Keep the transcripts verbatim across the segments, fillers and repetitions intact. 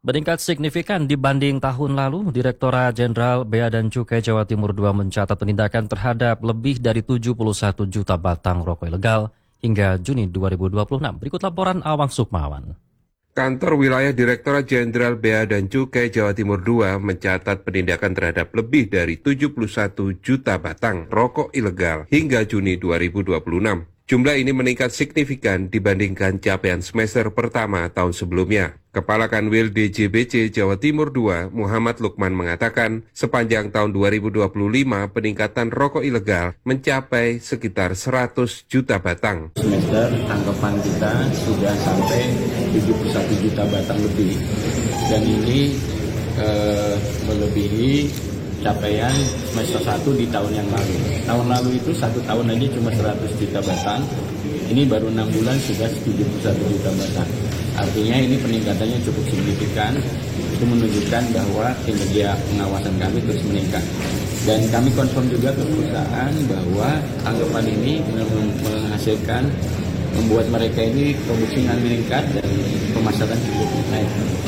Meningkat signifikan dibanding tahun lalu, Direktorat Jenderal Bea dan Cukai Jawa Timur dua mencatat penindakan terhadap lebih dari tujuh puluh satu juta batang rokok ilegal hingga Juni dua ribu dua puluh enam. Berikut laporan Awang Sukmawan. Kantor Wilayah Direktorat Jenderal Bea dan Cukai Jawa Timur dua mencatat penindakan terhadap lebih dari tujuh puluh satu juta batang rokok ilegal hingga Juni dua ribu dua puluh enam. Jumlah ini meningkat signifikan dibandingkan capaian semester pertama tahun sebelumnya. Kepala Kanwil D J B C Jawa Timur dua, Muhammad Lukman mengatakan, sepanjang tahun dua ribu dua puluh lima peningkatan rokok ilegal mencapai sekitar seratus juta batang. Semester tangkapan kita sudah sampai tujuh puluh satu juta batang lebih, dan ini eh, melebihi capaian semester satu di tahun yang lalu. Tahun lalu itu satu tahun aja cuma seratus juta batang, ini baru enam bulan sudah tujuh puluh satu juta batang. Artinya ini peningkatannya cukup signifikan, itu menunjukkan bahwa kinerja pengawasan kami terus meningkat. Dan kami konfirm juga ke perusahaan bahwa anggapan ini menghasilkan, membuat mereka ini produksinya meningkat dan pemasaran cukup naik.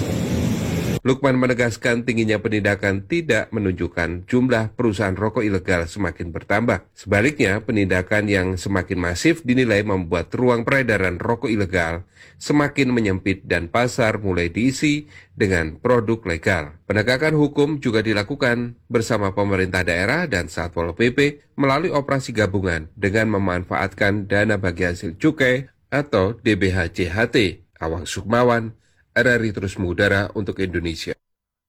Lukman menegaskan tingginya penindakan tidak menunjukkan jumlah perusahaan rokok ilegal semakin bertambah. Sebaliknya, penindakan yang semakin masif dinilai membuat ruang peredaran rokok ilegal semakin menyempit dan pasar mulai diisi dengan produk legal. Penegakan hukum juga dilakukan bersama pemerintah daerah dan Satpol P P melalui operasi gabungan dengan memanfaatkan dana bagi hasil cukai atau D B H C H T. Awang Sukmawan, R R I Terus Mengudara untuk Indonesia.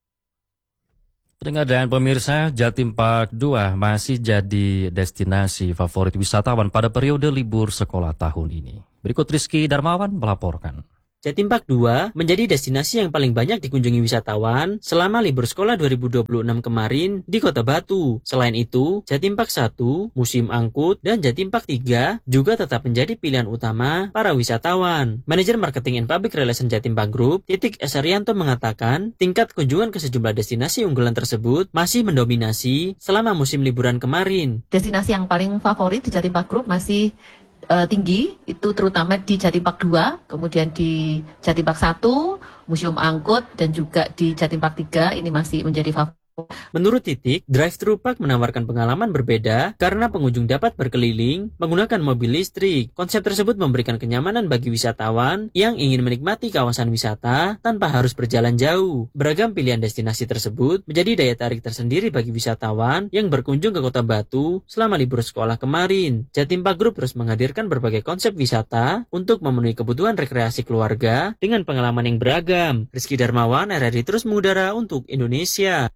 Pendengar dan pemirsa, Jatim Park dua masih jadi destinasi favorit wisatawan pada periode libur sekolah tahun ini. Berikut Rizky Darmawan melaporkan. Jatim Park dua menjadi destinasi yang paling banyak dikunjungi wisatawan selama libur sekolah dua ribu dua puluh enam kemarin di Kota Batu. Selain itu, Jatim Park satu, Museum Angkut, dan Jatim Park tiga juga tetap menjadi pilihan utama para wisatawan. Manajer Marketing and Public Relations Jatim Park Group, Titik S. Arianto mengatakan, tingkat kunjungan ke sejumlah destinasi unggulan tersebut masih mendominasi selama musim liburan kemarin. Destinasi yang paling favorit di Jatim Park Group masih Uh, tinggi, itu terutama di Jatim Park dua, kemudian di Jatim Park satu, Museum Angkut, dan juga di Jatim Park tiga, ini masih menjadi favorit. Menurut Titik, drive-thru park menawarkan pengalaman berbeda karena pengunjung dapat berkeliling menggunakan mobil listrik. Konsep tersebut memberikan kenyamanan bagi wisatawan yang ingin menikmati kawasan wisata tanpa harus berjalan jauh. Beragam pilihan destinasi tersebut menjadi daya tarik tersendiri bagi wisatawan yang berkunjung ke Kota Batu selama libur sekolah kemarin. Jatim Park Group terus menghadirkan berbagai konsep wisata untuk memenuhi kebutuhan rekreasi keluarga dengan pengalaman yang beragam. Rizky Darmawan, R R I Terus Mengudara untuk Indonesia.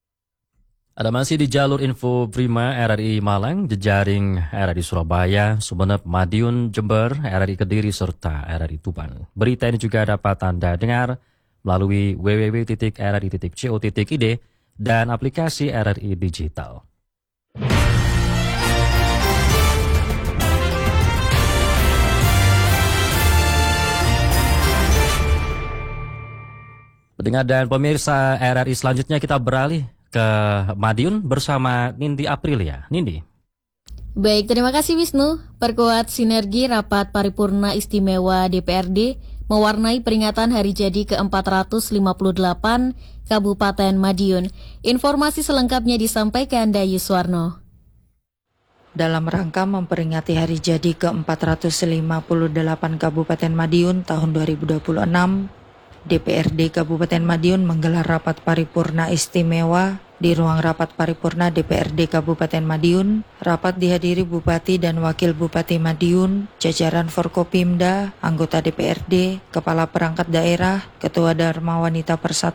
Ada masih di jalur info Prima R R I Malang, jejaring R R I Surabaya, Sumeneb, Madiun, Jember, R R I Kediri, serta R R I Tuban. Berita ini juga dapat Anda dengar melalui w w w titik r r i titik co titik i d dan aplikasi R R I Digital. Pendengar dan pemirsa R R I, selanjutnya kita beralih ke Madiun bersama Nindi Aprilia. Nindi. Baik, terima kasih Wisnu. Perkuat sinergi rapat paripurna istimewa D P R D mewarnai peringatan hari jadi ke empat ratus lima puluh delapan Kabupaten Madiun. Informasi selengkapnya disampaikan Dayu Suwarno. Dalam rangka memperingati hari jadi ke empat ratus lima puluh delapan Kabupaten Madiun tahun dua ribu dua puluh enam, D P R D Kabupaten Madiun menggelar rapat paripurna istimewa di ruang rapat paripurna D P R D Kabupaten Madiun. Rapat dihadiri Bupati dan Wakil Bupati Madiun, jajaran Forkopimda, anggota D P R D, Kepala Perangkat Daerah, Ketua Dharma Wanita Persatuan